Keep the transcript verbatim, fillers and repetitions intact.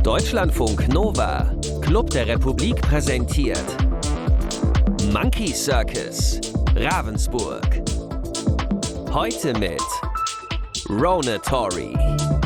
Deutschlandfunk Nova, Club der Republik präsentiert Monkey Circus, Ravensburg. Heute mit Rona Tori.